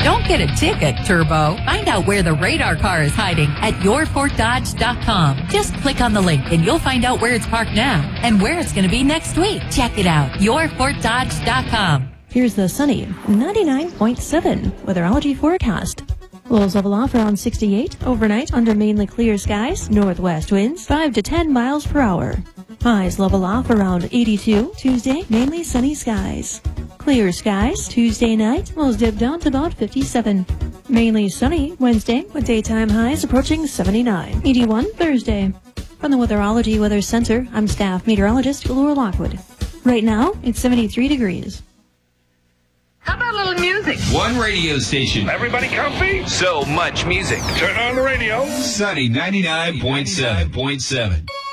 Don't get a ticket, Turbo. Find out where the radar car is hiding at yourfortdodge.com. Just click on the link and you'll find out where it's parked now and where it's going to be next week. Check it out. yourfortdodge.com. Here's the sunny 99.7 weatherology forecast. Lows level off around 68. Overnight under mainly clear skies. Northwest winds 5 to 10 miles per hour. Highs level off around 82. Tuesday, mainly sunny skies. Clear skies. Tuesday night, lows dip down to about 57. Mainly sunny Wednesday with daytime highs approaching 79. 81 Thursday. From the Weatherology Weather Center, I'm staff meteorologist Laura Lockwood. Right now, it's 73 degrees. How about a little music? One radio station. Everybody comfy? So much music. Turn on the radio. Sunny 99.7.